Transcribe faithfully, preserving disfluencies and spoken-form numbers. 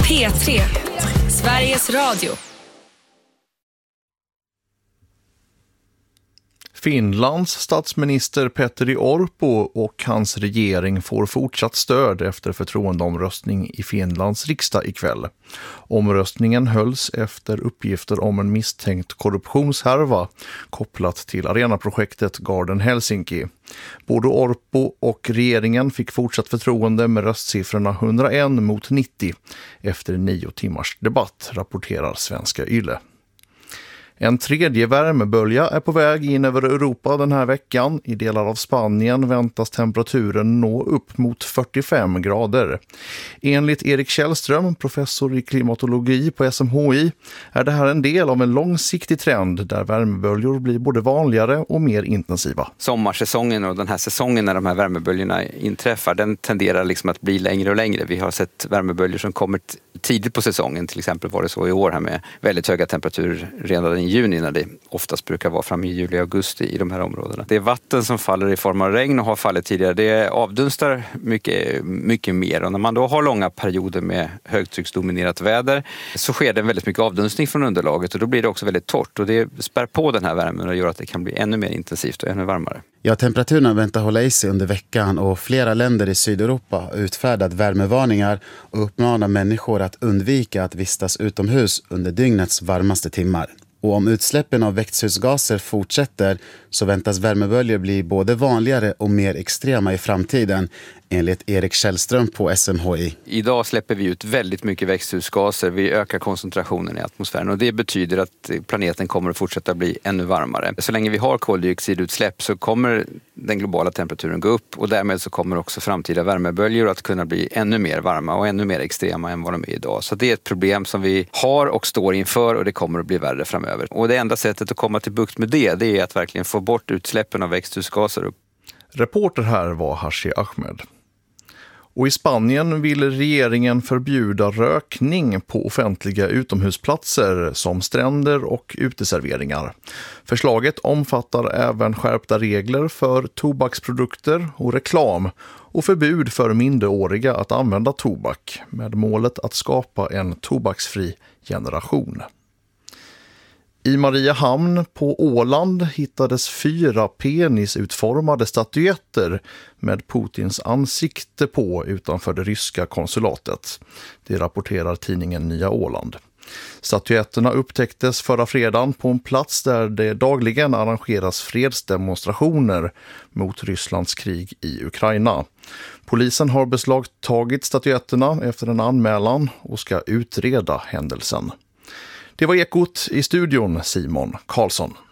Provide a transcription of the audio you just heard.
P tre, Sveriges Radio. Finlands statsminister Petteri Orpo och hans regering får fortsatt stöd efter förtroendeomröstning i Finlands riksdag ikväll. Omröstningen hölls efter uppgifter om en misstänkt korruptionshärva kopplat till arenaprojektet Garden Helsinki. Både Orpo och regeringen fick fortsatt förtroende med röstsiffrorna hundraen mot nittio efter nio timmars debatt, rapporterar Svenska Yle. En tredje värmebölja är på väg in över Europa den här veckan. I delar av Spanien väntas temperaturen nå upp mot fyrtiofem grader. Enligt Erik Källström, professor i klimatologi på S M H I, är det här en del av en långsiktig trend där värmeböljor blir både vanligare och mer intensiva. Sommarsäsongen och den här säsongen när de här värmeböljorna inträffar, den tenderar liksom att bli längre och längre. Vi har sett värmeböljor som kommer tidigt på säsongen. Till exempel var det så i år här med väldigt höga temperaturer redan i juni när det oftast brukar vara fram i juli och augusti i de här områdena. Det är vatten som faller i form av regn och har fallit tidigare. Det avdunstar mycket, mycket mer och när man då har långa perioder med högtrycksdominerat väder så sker det väldigt mycket avdunstning från underlaget och då blir det också väldigt torrt och det spär på den här värmen och gör att det kan bli ännu mer intensivt och ännu varmare. Ja, temperaturen väntar hålla i sig under veckan och flera länder i Sydeuropa har utfärdat värmevarningar och uppmanar människor att undvika att vistas utomhus under dygnets varmaste timmar. Och om utsläppen av växthusgaser fortsätter så väntas värmeböljor bli både vanligare och mer extrema i framtiden, enligt Erik Källström på S M H I. Idag släpper vi ut väldigt mycket växthusgaser, vi ökar koncentrationen i atmosfären och det betyder att planeten kommer att fortsätta bli ännu varmare. Så länge vi har koldioxidutsläpp så kommer den globala temperaturen gå upp och därmed så kommer också framtida värmeböljor att kunna bli ännu mer varma och ännu mer extrema än vad de är idag. Så det är ett problem som vi har och står inför och det kommer att bli värre framöver. Och det enda sättet att komma till bukt med det, det är att verkligen få bort utsläppen av växthusgaser. Reporter här var Hashi Ahmed. Och i Spanien vill regeringen förbjuda rökning på offentliga utomhusplatser som stränder och uteserveringar. Förslaget omfattar även skärpta regler för tobaksprodukter och reklam och förbud för minderåriga att använda tobak med målet att skapa en tobaksfri generation. I Mariehamn på Åland hittades fyra penisutformade statyetter med Putins ansikte på utanför det ryska konsulatet. Det rapporterar tidningen Nya Åland. Statyetterna upptäcktes förra fredagen på en plats där det dagligen arrangeras fredsdemonstrationer mot Rysslands krig i Ukraina. Polisen har beslagtagit statyetterna efter en anmälan och ska utreda händelsen. Det var Ekot, i studion Simon Karlsson.